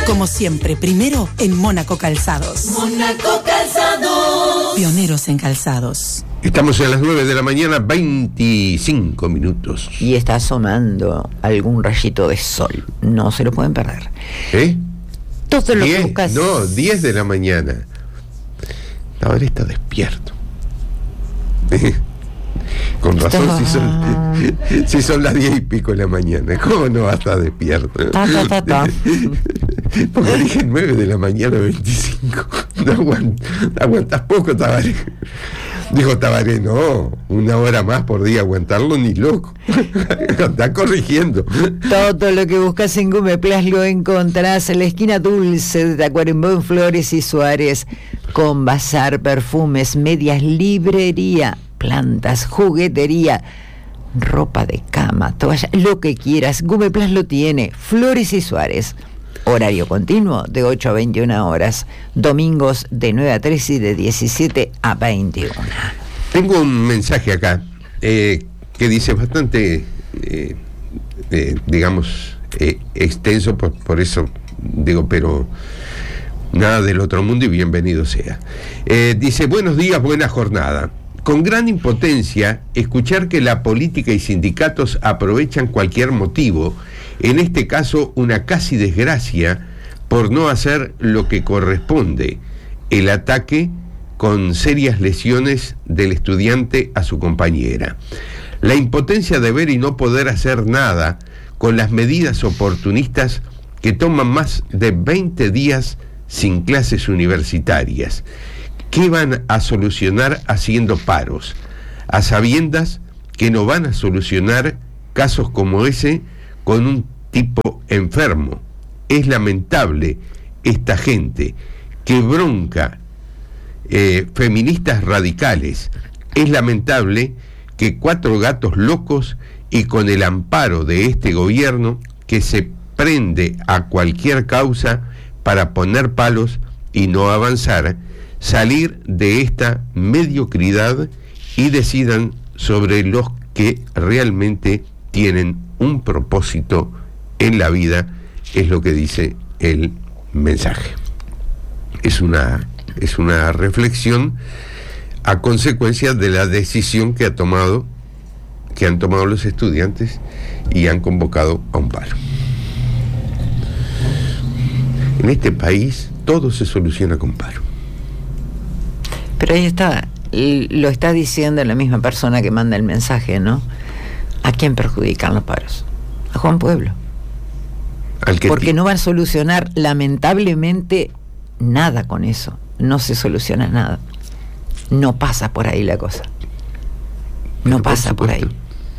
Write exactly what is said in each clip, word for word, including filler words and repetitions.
Como siempre, primero en Mónaco Calzados. Mónaco Calzados. Pioneros en calzados. Estamos a las nueve de la mañana, veinticinco minutos. Y está asomando algún rayito de sol. No se lo pueden perder. ¿Eh? Todo lo diez, que buscas. No, diez de la mañana. Ahora está despierto. Con razón, Está... si, son, si son las diez y pico de la mañana. ¿Cómo no va a estar despierto? Ta, ta, ta, ta. Porque dije nueve de la mañana, veinticinco. No aguant, aguantas poco, Tabaré. Dijo Tabaré, no, una hora más por día aguantarlo ni loco. Está corrigiendo. Todo lo que buscas en Gumeplas lo encontrás en la esquina dulce de Tacuarembó, Flores y Suárez, con bazar, perfumes, medias, librería, plantas, juguetería, ropa de cama, toalla, lo que quieras. Gumeplas lo tiene. Flores y Suárez. Horario continuo de ocho a veintiuna horas, domingos de nueve a tres y de diecisiete a veintiuna. Tengo un mensaje acá eh, que dice bastante, eh, eh, digamos, eh, extenso, por, por eso digo, pero nada del otro mundo y bienvenido sea. Eh, dice, buenos días, buena jornada. Con gran impotencia, escuchar que la política y sindicatos aprovechan cualquier motivo, en este caso una casi desgracia, por no hacer lo que corresponde, el ataque con serias lesiones del estudiante a su compañera. La impotencia de ver y no poder hacer nada con las medidas oportunistas que toman más de veinte días sin clases universitarias. ¿Qué van a solucionar haciendo paros? A sabiendas que no van a solucionar casos como ese con un tipo enfermo. Es lamentable esta gente. Qué bronca. Eh, feministas radicales. Es lamentable que cuatro gatos locos y con el amparo de este gobierno que se prende a cualquier causa para poner palos y no avanzar, salir de esta mediocridad y decidan sobre los que realmente tienen un propósito en la vida, es lo que dice el mensaje. Es una, es una reflexión a consecuencia de la decisión que ha tomado, que han tomado los estudiantes y han convocado a un paro. En este país todo se soluciona con paro. Pero ahí está, lo está diciendo la misma persona que manda el mensaje, ¿no? ¿A quién perjudican los paros? A Juan Pueblo. Al que Porque ti- no van a solucionar, lamentablemente, nada con eso. No se soluciona nada. No pasa por ahí la cosa. No Pero pasa por, por ahí.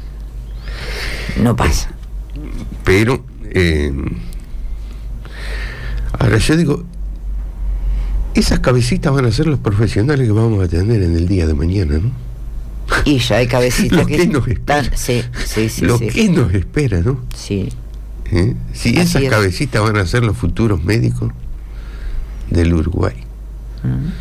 No pasa. Pero, eh, ahora yo digo, esas cabecitas van a ser los profesionales que vamos a tener en el día de mañana, ¿no? Y ya hay cabecitas Lo que, que nos espera. están... Sí, sí, sí. Lo sí. que nos espera, ¿no? Sí. ¿Eh? Si Así esas es. cabecitas van a ser los futuros médicos del Uruguay. Mm.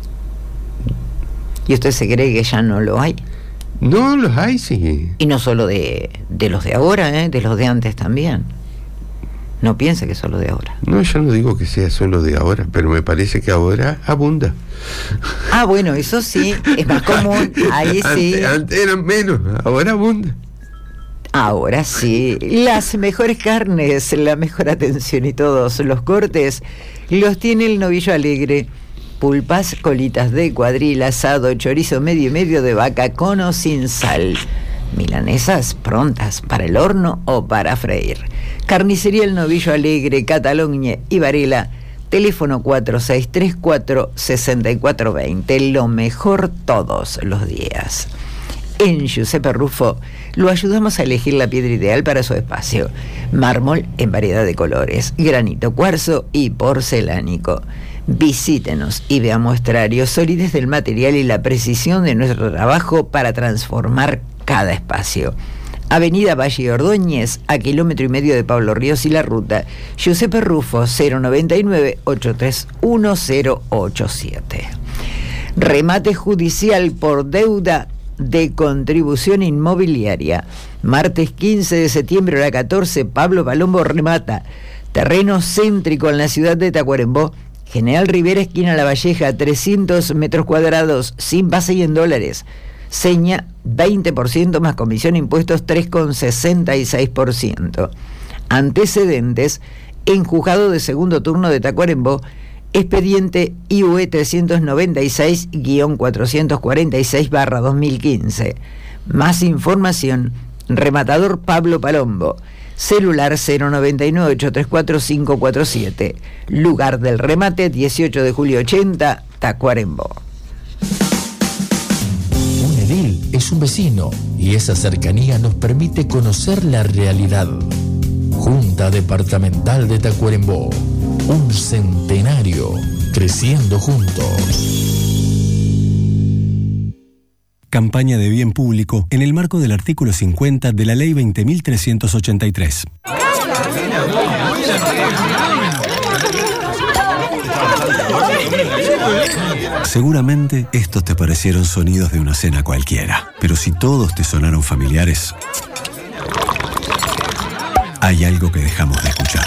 ¿Y usted se cree que ya no lo hay? No, los hay, sí. Y no solo de, de los de ahora, ¿eh? De los de antes también. No piense que solo de ahora. No, yo no digo que sea solo de ahora, pero me parece que ahora abunda. Ah, bueno, eso sí, es más común. Ahí sí. Antes, antes eran menos, ahora abunda. Ahora sí. Las mejores carnes, la mejor atención y todos los cortes los tiene el Novillo Alegre. Pulpas, colitas de cuadril, asado, chorizo medio y medio de vaca con o sin sal. Milanesas prontas para el horno o para freír. Carnicería El Novillo Alegre, Cataluña y Varela. Teléfono cuatro seis tres cuatro, seis cuatro dos cero. Lo mejor todos los días. En Giuseppe Rufo lo ayudamos a elegir la piedra ideal para su espacio. Mármol en variedad de colores, granito, cuarzo y porcelánico. Visítenos y vea muestrarios, solidez del material y la precisión de nuestro trabajo para transformar cada espacio. Avenida Valle Ordóñez, a kilómetro y medio de Pablo Ríos y La Ruta. Giuseppe Rufo, cero noventa y nueve, ochenta y tres diez ochenta y siete. Remate judicial por deuda de contribución inmobiliaria. Martes quince de septiembre, hora catorce, Pablo Palombo remata. Terreno céntrico en la ciudad de Tacuarembó. General Rivera, esquina La Valleja, trescientos metros cuadrados, sin base y en dólares. Seña, veinte por ciento más comisión impuestos, tres coma sesenta y seis por ciento. Antecedentes, en juzgado de segundo turno de Tacuarembó, expediente I U E trescientos noventa y seis guión cuatrocientos cuarenta y seis barra dos mil quince. Más información, rematador Pablo Palombo. Celular cero noventa y nueve, ocho tres cuatro, cinco cuatro siete. Lugar del remate, dieciocho de julio ochenta, Tacuarembó. Un edil es un vecino y esa cercanía nos permite conocer la realidad. Junta Departamental de Tacuarembó. Un centenario creciendo juntos. Campaña de bien público en el marco del artículo cincuenta de la Ley veinte mil trescientos ochenta y tres. Seguramente estos te parecieron sonidos de una cena cualquiera, pero si todos te sonaron familiares, hay algo que dejamos de escuchar.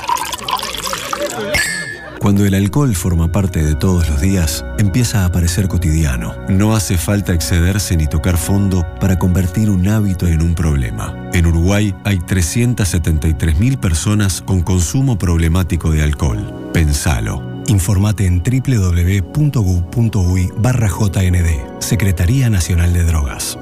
Cuando el alcohol forma parte de todos los días, empieza a parecer cotidiano. No hace falta excederse ni tocar fondo para convertir un hábito en un problema. En Uruguay hay trescientas setenta y tres mil personas con consumo problemático de alcohol. Pensalo. Informate en doble u doble u doble u punto gu punto uy barra J N D. Secretaría Nacional de Drogas.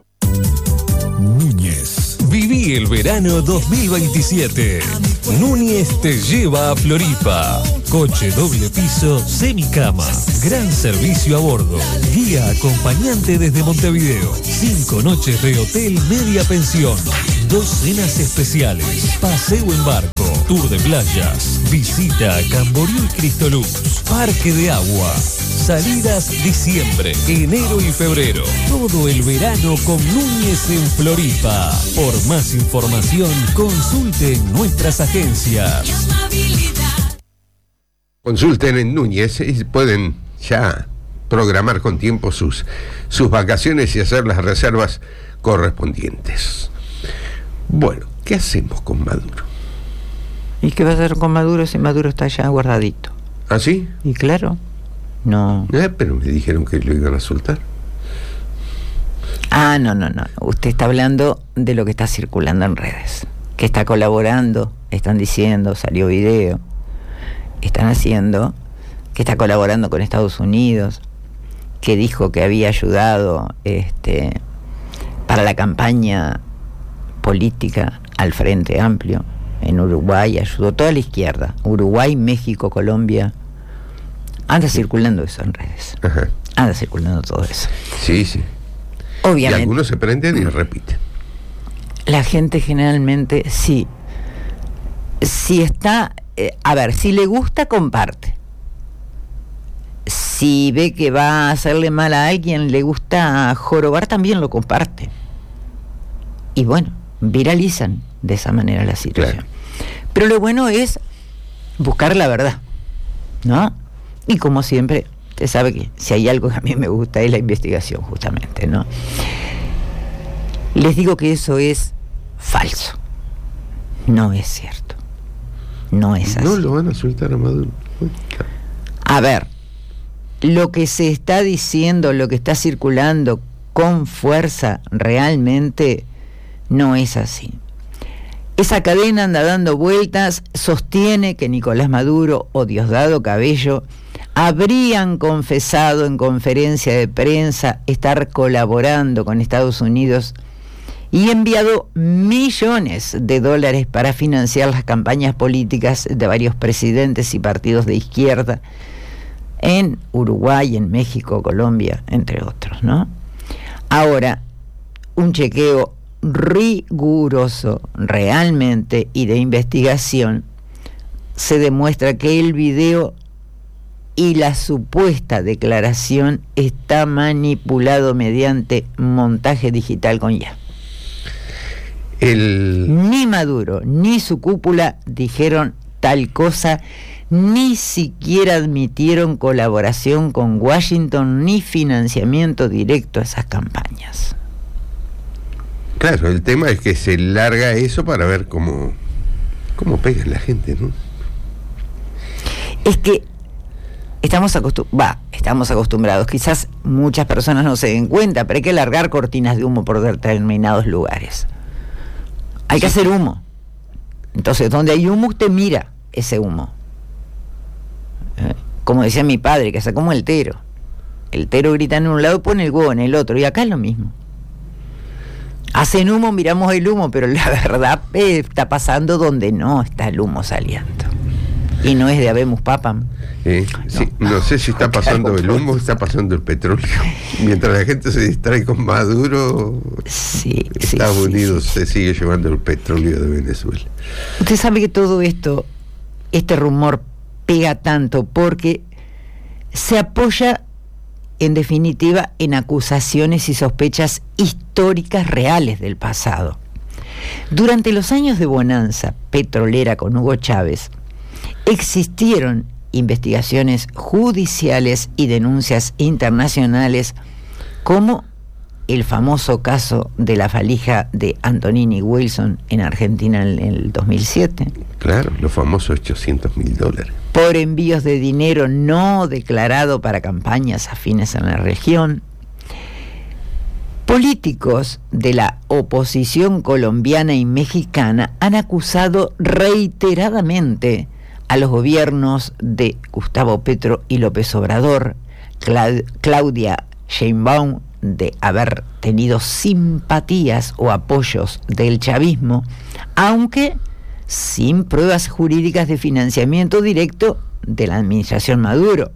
Núñez. Viví el verano dos mil veintisiete. Núñez te lleva a Floripa. Coche doble piso, semicama. Gran servicio a bordo. Guía acompañante desde Montevideo. Cinco noches de hotel media pensión. Dos cenas especiales. Paseo en barco. Tour de playas. Visita a Camboriú y Cristolux. Parque de agua. Salidas diciembre, enero y febrero. Todo el verano con Núñez en Floripa. Por más información, consulte nuestras agencias. Consulten en Núñez y pueden ya programar con tiempo sus, sus vacaciones y hacer las reservas correspondientes. Bueno, ¿qué hacemos con Maduro? ¿Y qué va a hacer con Maduro si Maduro está allá guardadito? ¿Ah, sí? Y claro, no. Eh, pero me dijeron que lo iban a soltar. Ah, no, no, no. Usted está hablando de lo que está circulando en redes. Que está colaborando, están diciendo, salió video. Están haciendo, que está colaborando con Estados Unidos, que dijo que había ayudado este, para la campaña política al Frente Amplio en Uruguay, ayudó toda la izquierda, Uruguay, México, Colombia. Anda circulando eso en redes. Ajá. Anda circulando todo eso. Sí, sí. Obviamente. Y algunos se prenden y repiten. La gente generalmente, sí. Si está, eh, a ver, si le gusta, comparte. Si ve que va a hacerle mal a alguien, le gusta jorobar, también lo comparte. Y bueno, viralizan de esa manera la situación. Claro. Pero lo bueno es buscar la verdad, ¿no? Y como siempre, usted sabe que si hay algo que a mí me gusta es la investigación, justamente, ¿no? Les digo que eso es falso. No es cierto. No es así. No lo van a soltar a Maduro. A ver, lo que se está diciendo, lo que está circulando con fuerza, realmente no es así. Esa cadena anda dando vueltas, sostiene que Nicolás Maduro o Diosdado Cabello habrían confesado en conferencia de prensa estar colaborando con Estados Unidos y enviado millones de dólares para financiar las campañas políticas de varios presidentes y partidos de izquierda en Uruguay, en México, Colombia, entre otros, ¿no? Ahora, un chequeo riguroso realmente y de investigación se demuestra que el video y la supuesta declaración está manipulado mediante montaje digital con I A. El... Ni Maduro ni su cúpula dijeron tal cosa, ni siquiera admitieron colaboración con Washington ni financiamiento directo a esas campañas. Claro, el tema es que se larga eso para ver cómo ¿Cómo pega la gente, no? Es que estamos acostumbrados, estamos acostumbrados, quizás muchas personas no se den cuenta, pero hay que largar cortinas de humo por determinados lugares. Hay que hacer humo. Entonces, donde hay humo, usted mira ese humo. ¿Eh? Como decía mi padre, que es como el tero. El tero grita en un lado y pone el huevo en el otro, y acá es lo mismo. Hacen humo, miramos el humo, pero la verdad eh, está pasando donde no está el humo saliendo. Y no es de habemus papam. Eh, sí, no, no sé si está pasando el humo o está pasando el petróleo. Mientras la gente se distrae con Maduro, sí, Estados sí, Unidos sí, sí. se sigue llevando el petróleo de Venezuela. Usted sabe que todo esto, este rumor pega tanto porque se apoya, en definitiva, en acusaciones y sospechas históricas reales del pasado. Durante los años de bonanza petrolera con Hugo Chávez, existieron investigaciones judiciales y denuncias internacionales, como el famoso caso de la valija de Antonini Wilson en Argentina en el dos mil siete. Claro, los famosos ochocientos mil dólares. Por envíos de dinero no declarado para campañas afines a la región. Políticos de la oposición colombiana y mexicana han acusado reiteradamente a los gobiernos de Gustavo Petro y López Obrador, Cla- Claudia Sheinbaum, de haber tenido simpatías o apoyos del chavismo, aunque sin pruebas jurídicas de financiamiento directo de la administración Maduro.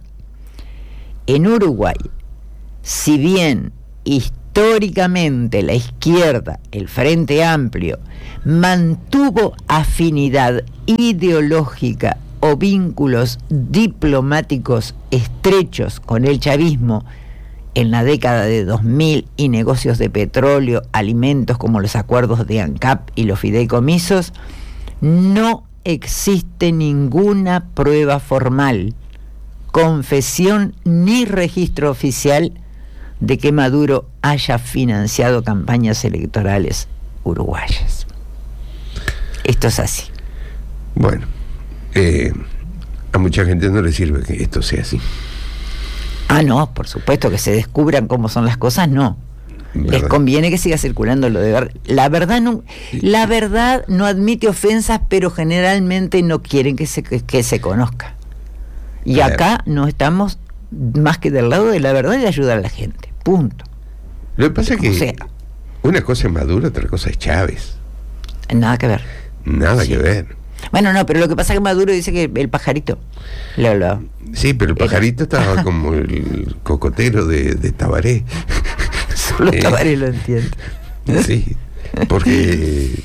En Uruguay, si bien históricamente la izquierda, el Frente Amplio, mantuvo afinidad ideológica o vínculos diplomáticos estrechos con el chavismo en la década de dos mil y negocios de petróleo, alimentos como los acuerdos de ANCAP y los fideicomisos, no existe ninguna prueba formal, confesión ni registro oficial de que Maduro haya financiado campañas electorales uruguayas. Esto es así. Bueno, eh, a mucha gente no le sirve que esto sea así. Ah, no, por supuesto, que se descubran cómo son las cosas, no. ¿Verdad? Les conviene que siga circulando lo de verdad. La verdad no, la verdad no admite ofensas, pero generalmente no quieren que se, que, que se conozca. Y acá no estamos más que del lado de la verdad y de ayudar a la gente. Punto. Lo que pasa es que sea, una cosa es Maduro, otra cosa es Chávez. Nada que ver. Nada sí. que ver. Bueno, no, pero lo que pasa es que Maduro dice que el pajarito lo, lo, sí, pero el pajarito era. Estaba como el cocotero de, de Tabaré. Solo eh, Tabaré lo entiende. Sí, porque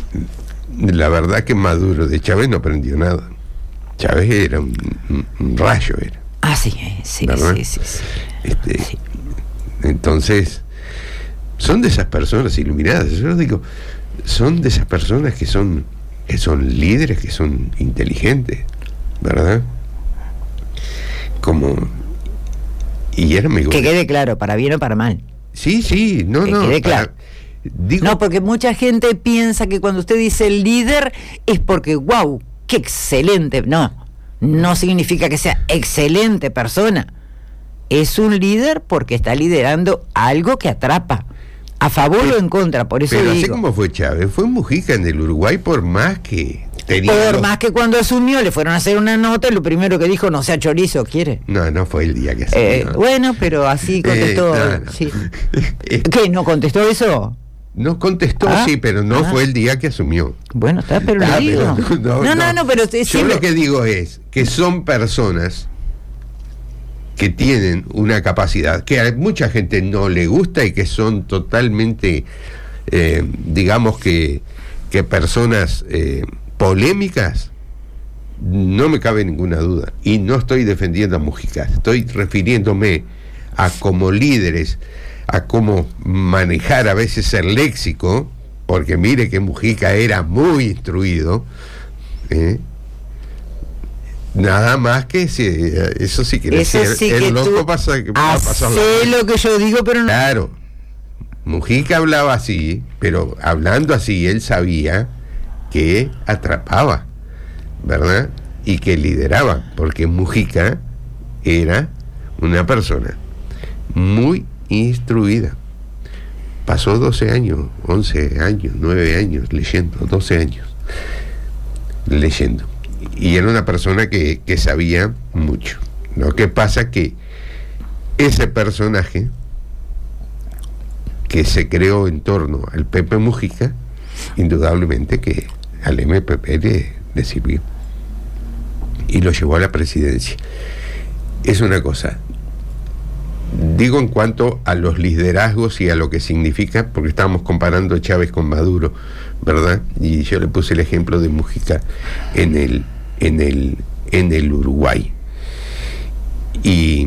la verdad que Maduro de Chávez no aprendió nada. Chávez era un, un, un rayo, era. Ah, sí, sí, sí, sí, sí. Este, sí. Entonces, son de esas personas iluminadas. Yo digo, son de esas personas que son que son líderes, que son inteligentes, ¿verdad? Como y era mi que quede claro, para bien o para mal. Sí, sí, no, que no. Quede para, claro. Digo, no, porque mucha gente piensa que cuando usted dice líder es porque wow, qué excelente. No, no significa que sea excelente persona. Es un líder porque está liderando algo que atrapa. A favor pero, o en contra, por eso pero digo. Pero así como fue Chávez, fue Mujica en el Uruguay, por más que tenía Por los... más que cuando asumió le fueron a hacer una nota y lo primero que dijo, no sea chorizo, ¿quiere? No, no fue el día que asumió. Eh, bueno, pero así contestó. Eh, no, no. Sí. ¿Qué? ¿No contestó eso? No contestó, ah, sí, pero no ah. fue el día que asumió. Bueno, está, pero ah, lo digo. Pero, no, no, no, no, no, pero... Yo sí, lo que digo es que son personas que tienen una capacidad que a mucha gente no le gusta y que son totalmente, eh, digamos que, que personas eh, polémicas, no me cabe ninguna duda. Y no estoy defendiendo a Mujica, estoy refiriéndome a como líderes, a cómo manejar a veces el léxico, porque mire que Mujica era muy instruido, ¿eh? Nada más que si, eso sí que eso decir, sí el que loco tú pasa que hace lo que yo digo, pero no. Claro, Mujica hablaba así, pero hablando así él sabía que atrapaba. ¿verdad? Y que lideraba, porque Mujica era una persona muy instruida. Pasó doce años, once años, nueve años leyendo, doce años leyendo. Y era una persona que, que sabía mucho. Lo que pasa que ese personaje que se creó en torno al Pepe Mujica, indudablemente que al M P P le, le sirvió y lo llevó a la presidencia. Es una cosa, digo, en cuanto a los liderazgos y a lo que significa, porque estábamos comparando Chávez con Maduro, ¿verdad? Y yo le puse el ejemplo de Mujica en el en el en el Uruguay. Y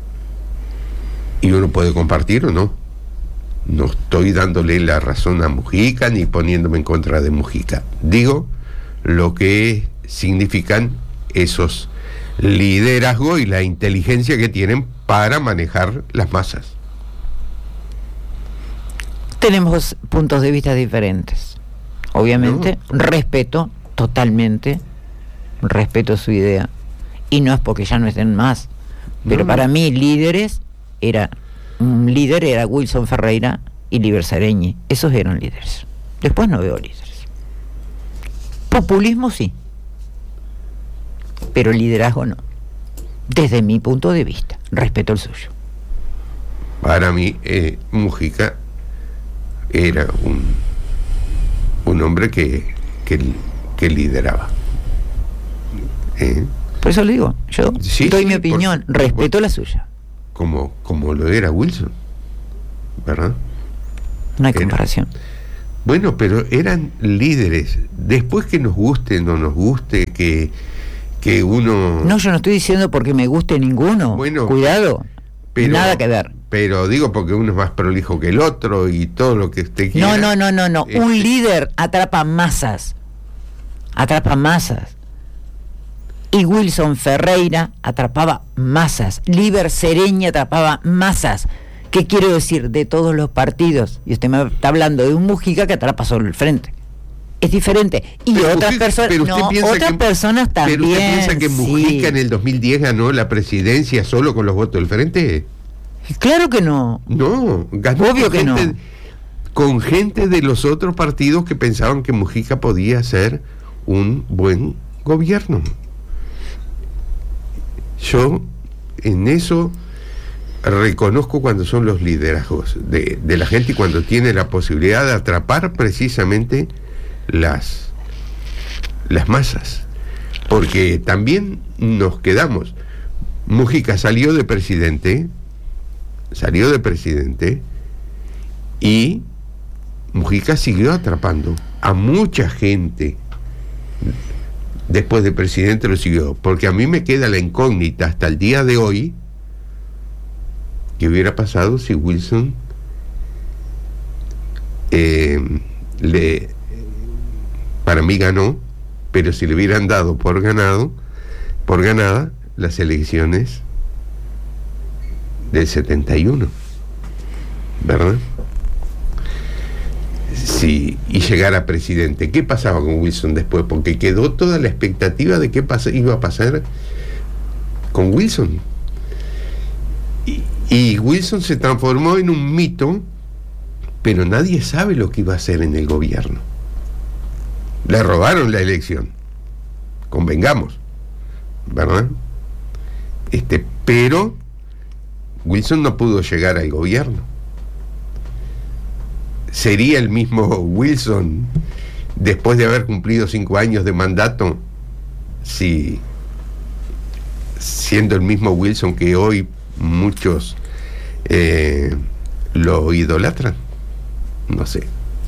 y uno puede compartir o no. No estoy dándole la razón a Mujica ni poniéndome en contra de Mujica. Digo lo que significan esos liderazgos y la inteligencia que tienen para manejar las masas. Tenemos puntos de vista diferentes. Obviamente, no. respeto totalmente, respeto su idea. Y no es porque ya no estén más. Pero no, para no. mí, líderes, era un líder era Wilson Ferreira y Líber Seregni. Esos eran líderes. Después no veo líderes. Populismo sí, pero liderazgo no. Desde mi punto de vista, respeto el suyo. Para mí, eh, Mujica era un un hombre que que, que lideraba. ¿Eh? Por eso le digo, yo sí, doy sí, mi opinión, por, respeto por, la suya. Como, como lo era Wilson, ¿verdad? No hay era. comparación. Bueno, pero eran líderes. Después que nos guste, no nos guste, que, que uno... No, yo no estoy diciendo porque me guste ninguno. Bueno, cuidado, pero, nada que ver. Pero digo porque uno es más prolijo que el otro y todo lo que usted quiera. No, no, no, no, no. Este... Un líder atrapa masas. Atrapa masas. Y Wilson Ferreira atrapaba masas. Líber Seregni atrapaba masas. ¿Qué quiero decir? De todos los partidos. Y usted me está hablando de un Mujica que atrapa solo el frente. Es diferente. Y pero otras usted, personas no, otras que, personas también. ¿Pero usted piensa que Mujica sí. en el dos mil diez ganó la presidencia solo con los votos del frente? Claro que no. No, ganó Obvio con que gente, no. con gente de los otros partidos que pensaban que Mujica podía ser un buen gobierno. Yo en eso reconozco cuando son los liderazgos de, de la gente y cuando tiene la posibilidad de atrapar precisamente las las masas, porque también nos quedamos. Mujica salió de presidente salió de presidente y Mujica siguió atrapando a mucha gente. Después de presidente lo siguió, porque a mí me queda la incógnita hasta el día de hoy qué hubiera pasado si Wilson eh, le para mí ganó, pero si le hubieran dado por ganado por ganada las elecciones del setenta y uno, ¿verdad? Sí, y llegar a presidente. ¿Qué pasaba con Wilson después? Porque quedó toda la expectativa de qué pasa, iba a pasar con Wilson. Y, y Wilson se transformó en un mito, pero nadie sabe lo que iba a hacer en el gobierno. Le robaron la elección, convengamos, ¿verdad? Este, pero Wilson no pudo llegar al gobierno. ¿Sería el mismo Wilson después de haber cumplido cinco años de mandato si siendo el mismo Wilson que hoy muchos eh, lo idolatran? No sé.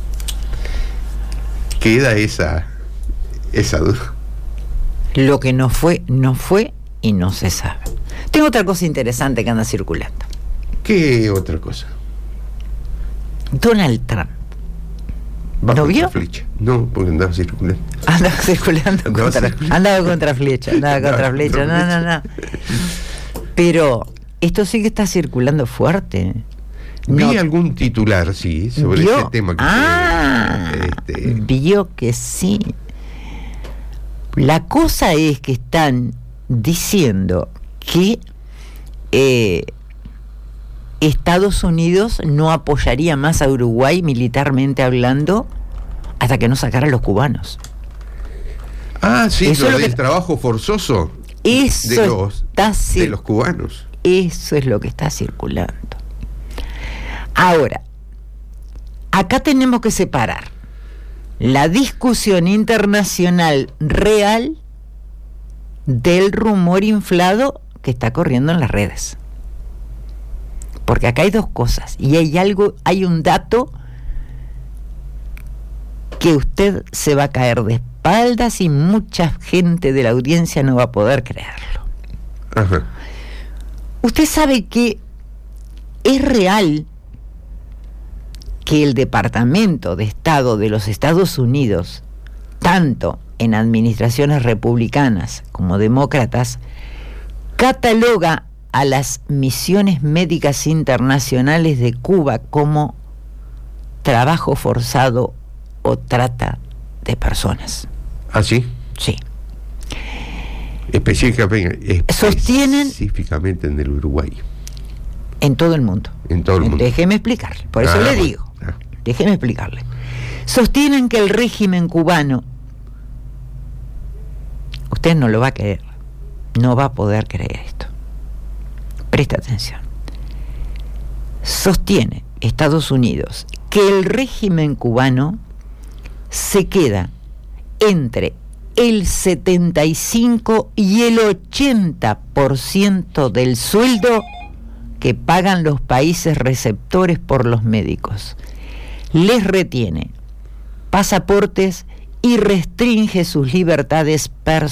Queda esa esa duda. Lo que no fue, no fue y no se sabe. Tengo otra cosa interesante que anda circulando. ¿Qué otra cosa? Donald Trump. ¿No vio? Flecha. No, porque andaba circulando. Andaba circulando andaba contra, circulando. andaba contra flecha, andaba Andaba contra flecha. contra No, no, no. Pero esto sí que está circulando fuerte. Vi No. algún titular, sí, sobre ¿Vio? ese tema que ah, se, este... vio que sí. La cosa es que están diciendo que eh, Estados Unidos no apoyaría más a Uruguay militarmente hablando hasta que no sacara a los cubanos. Ah, sí, Eso lo es lo del que- trabajo forzoso Eso de los, está cir- de los cubanos. Eso es lo que está circulando. Ahora, acá tenemos que separar la discusión internacional real del rumor inflado que está corriendo en las redes. Porque acá hay dos cosas y hay algo, hay un dato que usted se va a caer de espaldas y mucha gente de la audiencia no va a poder creerlo. Ajá. Usted sabe que es real que el Departamento de Estado de los Estados Unidos, tanto en administraciones republicanas como demócratas, cataloga a las misiones médicas internacionales de Cuba como trabajo forzado o trata de personas. ¿Ah, sí? Sí. Específicamente, Sostienen- específicamente en el Uruguay. En todo el mundo. En todo el mundo. Déjeme explicarle. Por eso Ah, le bueno. digo. Ah. Déjeme explicarle. Sostienen que el régimen cubano, usted no lo va a creer, no va a poder creer esto. Presta atención. Sostiene Estados Unidos que el régimen cubano se queda entre el setenta y cinco y el ochenta por ciento del sueldo que pagan los países receptores por los médicos. Les retiene pasaportes y restringe sus libertades personales.